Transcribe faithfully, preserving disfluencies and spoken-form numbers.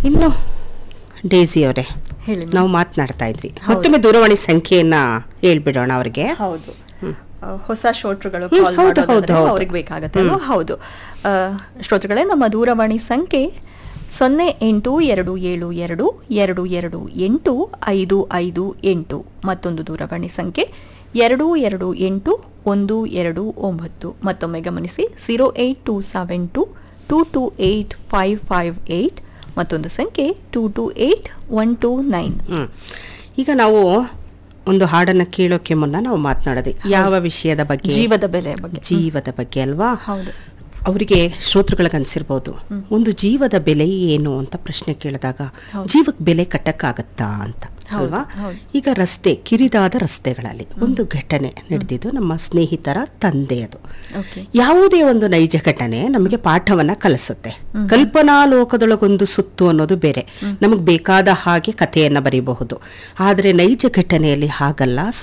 ಇನ್ನು ಡೇಸಿ ಅವರೇ, ಹೇಳಿ ನಾವು ಮಾತನಾಡ್ತಾ ಇದ್ವಿ, ಮತ್ತೊಮ್ಮೆ ದೂರವಾಣಿ ಸಂಖ್ಯೆಯನ್ನ ಹೇಳ್ಬಿಡೋಣ ಅವ್ರಿಗೆ. ಹೌದು, ಆ, ಹೊಸ ಶ್ರೋತೃಗಳು ಹ್ಮ್, ಕಾಲ್ ಹೌದು, ಹೌದು, ಮಾಡೋದಾದ್ರೆ ಹೌದು. ಅವ್ರಿಗೆ ಬೇಕಾಗತ್ತೆ ಅಲ್ವಾ? ಹೌದು. ಆ, ಶ್ರೋತೃಗಳೇ, ನಮ್ಮ ದೂರವಾಣಿ ಸಂಖ್ಯೆ ಸೊನ್ನೆ ಎಂಟು ಎರಡು ಏಳು ಎರಡು ಎರಡು ಎರಡು ಎಂಟು ಐದು ಐದು ಎಂಟು. ಮತ್ತೊಂದು ದೂರವಾಣಿ ಸಂಖ್ಯೆ ಎರಡು ಎರಡು ಎಂಟು ಒಂದು ಎರಡು ಒಂಬತ್ತು. ಮತ್ತೊಮ್ಮೆ ಗಮನಿಸಿ, zero eight to seven to two to eight five five eight. ಮತ್ತೊಂದು ಸಂಖ್ಯೆ two to eight one two nine. ಹ್ಮ್. ಈಗ ನಾವು ಒಂದು ಹಾಡನ್ನ ಕೇಳೋಕೆ ಮುನ್ನ ನಾವು ಮಾತನಾಡೋದು ಯಾವ ವಿಷಯದ ಬಗ್ಗೆ? ಜೀವದ ಬೆಲೆ ಬಗ್ಗೆ. ಜೀವದ ಬಗ್ಗೆ ಅಲ್ವಾ? ಹೌದು. ಅವರಿಗೆ ಶ್ರೋತೃಗಳಿಗೆ ಅನ್ಸಿರ್ಬೋದು, ಒಂದು ಜೀವದ ಬೆಲೆ ಏನು ಅಂತ ಪ್ರಶ್ನೆ ಕೇಳಿದಾಗ ಜೀವಕ್ಕೆ ಬೆಲೆ ಕಟ್ಟಕ್ಕಾಗತ್ತಾ ಅಂತ ಅಲ್ವಾ? ಈಗ ರಸ್ತೆ, ಕಿರಿದಾದ ರಸ್ತೆಗಳಲ್ಲಿ ಒಂದು ಘಟನೆ ನಡೆದಿದ್ದು ನಮ್ಮ ಸ್ನೇಹಿತರ ತಂದೆಯದು. ಯಾವುದೇ ಒಂದು ನೈಜ ಘಟನೆ ನಮಗೆ ಪಾಠವನ್ನ ಕಲಿಸುತ್ತೆ. ಕಲ್ಪನಾ ಲೋಕದೊಳಗೊಂದು ಸುತ್ತು ಅನ್ನೋದು ಬೇರೆ, ನಮಗೆ ಬೇಕಾದ ಹಾಗೆ ಕಥೆಯನ್ನ ಬರೀಬಹುದು. ಆದರೆ ನೈಜ ಘಟನೆಯಲ್ಲಿ ಹಾಗಲ್ಲ.